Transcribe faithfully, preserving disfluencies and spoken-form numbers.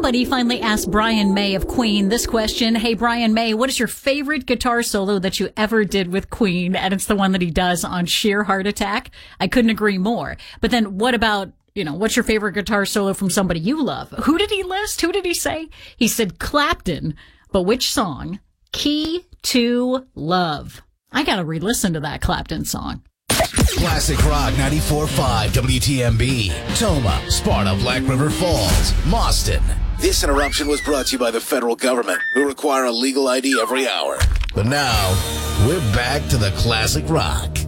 somebody finally asked Brian May of Queen this question. Hey, Brian May, what is your favorite guitar solo that you ever did with Queen? And it's the one that he does on Sheer Heart Attack. I couldn't agree more. But then what about, you know, what's your favorite guitar solo from somebody you love? Who did he list? Who did he say? He said Clapton, but which song? Key to Love. I gotta re-listen to that Clapton song. Classic Rock ninety-four point five W T M B. Toma, Sparta, Black River Falls, Mauston. This interruption was brought to you by the federal government, who require a legal I D every hour. But now, we're back to the Classic Rock.